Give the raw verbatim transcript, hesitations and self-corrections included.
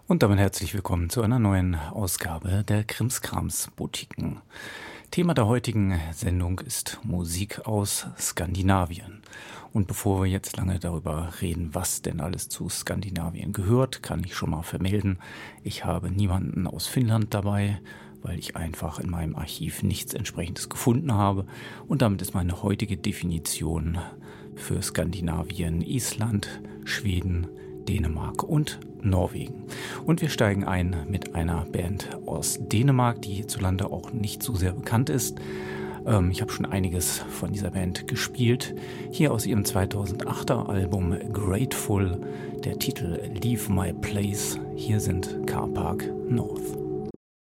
Und damit herzlich willkommen zu einer neuen Ausgabe der Krimskrams-Boutiquen. Thema der heutigen Sendung ist Musik aus Skandinavien. Und bevor wir jetzt lange darüber reden, was denn alles zu Skandinavien gehört, kann ich schon mal vermelden, ich habe niemanden aus Finnland dabei, weil ich einfach in meinem Archiv nichts Entsprechendes gefunden habe. Und damit ist meine heutige Definition für Skandinavien Island, Schweden, Dänemark und Norwegen. Und wir steigen ein mit einer Band aus Dänemark, die hierzulande auch nicht so sehr bekannt ist. Ähm, ich habe schon einiges von dieser Band gespielt. Hier aus ihrem zweitausendachter Album Grateful, der Titel Leave My Place. Hier sind Car Park North.